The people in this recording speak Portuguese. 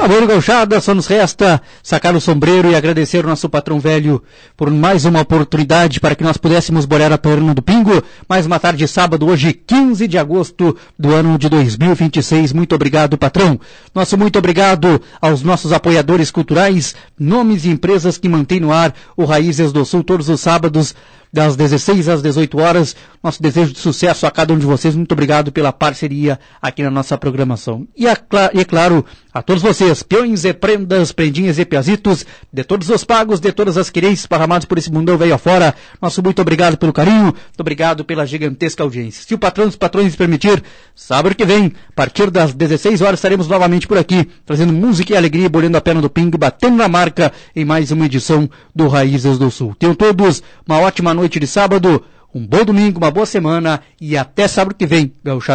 Bueno, gauchada, só nos resta sacar o sombreiro e agradecer ao nosso patrão velho por mais uma oportunidade para que nós pudéssemos bolhar a perna do pingo. Mais uma tarde de sábado, hoje 15 de agosto do ano de 2026. Muito obrigado, patrão. Nosso muito obrigado aos nossos apoiadores culturais, nomes e empresas que mantêm no ar o Raízes do Sul todos os sábados, das 16 às 18 horas. Nosso desejo de sucesso a cada um de vocês. Muito obrigado pela parceria aqui na nossa programação. E é claro, a todos vocês, peões e prendas, prendinhas e piazitos, de todos os pagos, de todas as querências esparramadas por esse mundão veio afora. Nosso muito obrigado pelo carinho, muito obrigado pela gigantesca audiência. Se o patrão dos patrões permitir, sábado que vem, a partir das 16 horas, estaremos novamente por aqui, trazendo música e alegria, bolhando a perna do pingo, batendo na marca em mais uma edição do Raízes do Sul. Tenham todos uma ótima noite de sábado, um bom domingo, uma boa semana e até sábado que vem, gauchada.